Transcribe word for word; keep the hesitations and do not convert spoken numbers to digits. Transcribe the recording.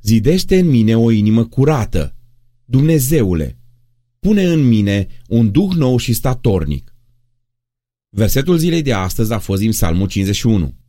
Zidește în mine o inimă curată. Dumnezeule, pune în mine un duh nou și statornic. Versetul zilei de astăzi a fost din Psalmul cincizeci și unu.